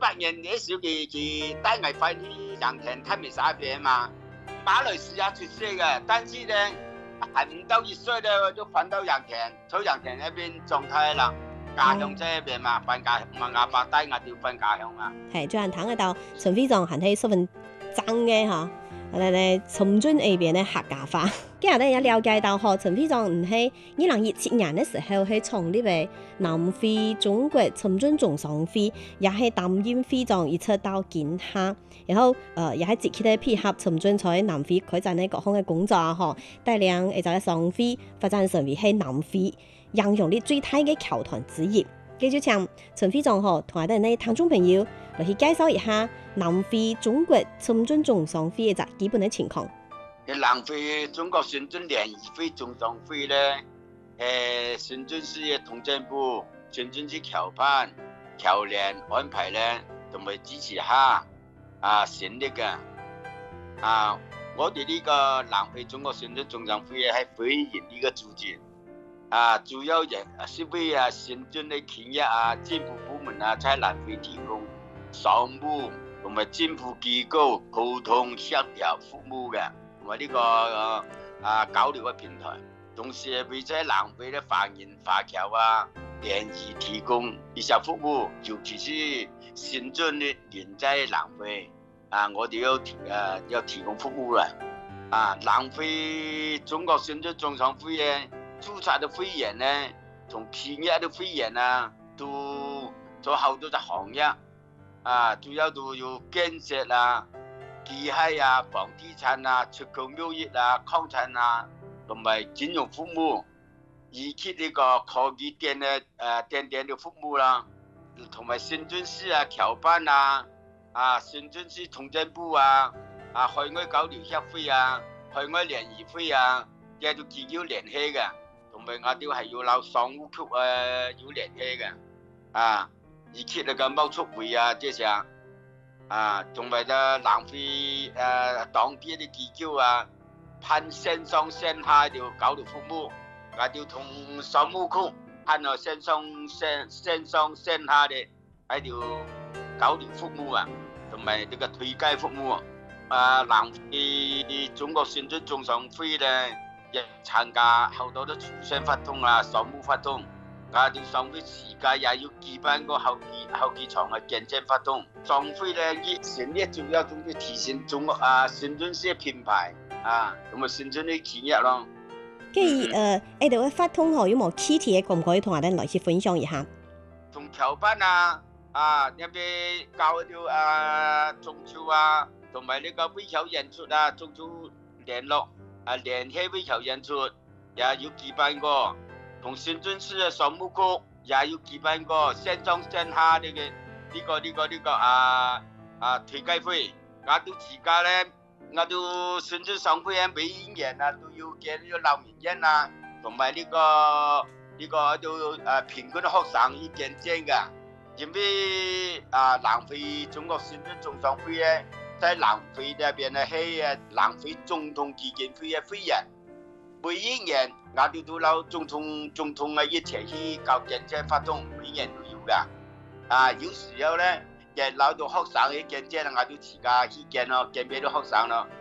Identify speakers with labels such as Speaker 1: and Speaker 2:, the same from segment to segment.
Speaker 1: 年那時候佢帶我翻去陽田探美沙邊嘛，馬來西亞出世嘅，但是呢還唔到1歲呢就翻到陽田，從陽田那邊狀態啦。家鄉這邊嘛，翻家鄉嘛，阿爸帶我哋翻家鄉嘛。
Speaker 2: 係，最近睇得到陳飛總係喺十分爭嘅嚇，嚟深圳呢邊嘅客家話。今日咧也了解到，陳飛總唔係2017年嘅時候係創立嘅南非中國深圳總商會，也係擔任會長一直到今下，然後也係積極地配合深圳在南非開展嘅各項嘅工作嚇，帶領一個商會發展成為喺南非影響力最大嘅僑團之一。繼續請陳會長同我哋嘅聽眾朋友嚟去介紹一下南非中國深圳總商會嘅基本嘅情況。
Speaker 1: 南非中國深圳聯誼會總商會咧，深圳市嘅統政部、深圳市僑辦、僑聯安排咧，同埋支持下成立嘅。我哋呢個南非中國深圳總商會係非營利嘅組織，主要是為深圳嘅企業政府部門在南非提供商務同埋政府機構溝通協調服務嘅。同埋呢個交流嘅平台，同時為在南非嘅華人華僑聯誼提供一些服務，尤其是深圳嘅人在南非我哋要提供服務啦。南非中國深圳總商會嘅註冊嘅會員呢，同企業嘅會員都做好多嘅行業主要都有建設機械房地產出口貿易礦產同埋金融服務，以及呢個科技電嘅服務啦，同埋深圳市僑辦深圳市統政部海外交流協會海外聯誼會亦都機構聯繫嘅，同埋我哋係要撈商務局要聯繫嘅以及呢個貿促會這些。同埋南非當地嘅機構盼線上線下嘅交流服務，我哋同商務局盼線上線下嘅交流服務同埋呢個推介服務南非中國深圳總商會咧，亦參加好多嘅促銷活動商務活動。我哋商會時間也要舉辦個好幾場嘅見證活動。商會咧，成立主要就是提升中國深圳市嘅品牌同埋深圳嘅企業咯。
Speaker 2: 咁呢度嘅活動有冇具體嘅，可唔可以同我哋來去分享一下？
Speaker 1: 從僑辦入邊搞到中秋同埋呢個微橋演出中秋聯絡聯繫微橋演出也要舉辦過。同深圳市嘅商務局也要舉辦過線上線下呢個推介會，我哋自家咧，我哋深圳商會每一年都要見呢個老年人同埋呢個貧困學生去見證㗎，因為南非中國深圳總商會咧，在南非那邊咧係南非總統基金會嘅會員。每一年我哋都撈總統一齊去搞見證活動，每年都有㗎。有時候咧，亦撈到學生去見證我哋自家去見俾啲學生咯。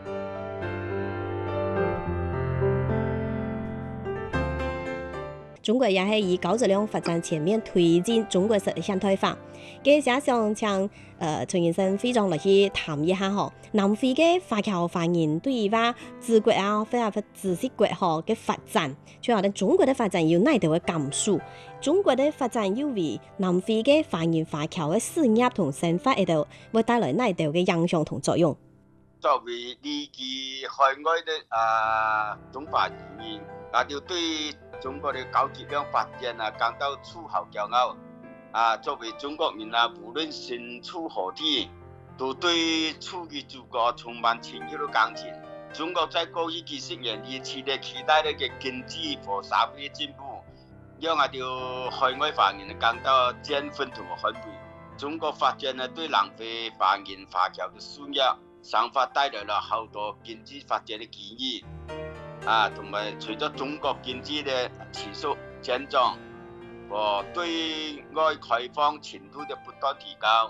Speaker 2: 中國也係以高質量發展全面推進中國式現代化。嘅寫上請陳先生非常嚟去談一下南非嘅華僑華人對於話治國或者治識國嘅發展，最後咧中國嘅發展要哪度嘅感受？中國嘅發展要為南非嘅華人華僑嘅事業同生活喺度會帶來哪度嘅影響同作用？
Speaker 1: 作為嚟自海外嘅中華移民，我哋對中國嘅高質量發展感到自豪驕傲。作為中國人無論身處何地，都對處於祖國充滿情誼嘅感情。中國在過去幾十年以期待嘅經濟和社會嘅進步，讓我哋海外華人感到振奮同埋欣慰。中國發展對南非華人華僑嘅事業生活帶來了好多經濟發展嘅機遇。同埋隨着中國經濟嘅持續增長和對外開放程度的不斷提高，